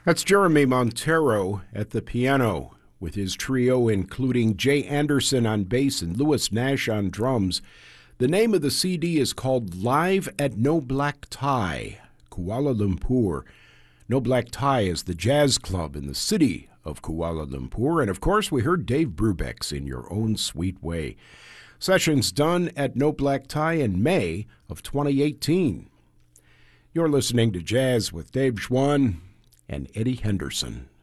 That's Jeremy Montero at the piano with his trio including Jay Anderson on bass and Lewis Nash on drums. The name of the CD is called Live at No Black Tie, Kuala Lumpur. No Black Tie is the jazz club in the city of Kuala Lumpur. And of course, we heard Dave Brubeck's In Your Own Sweet Way. Sessions done at No Black Tie in May of 2018. You're listening to Jazz with Dave Schwann and Eddie Henderson.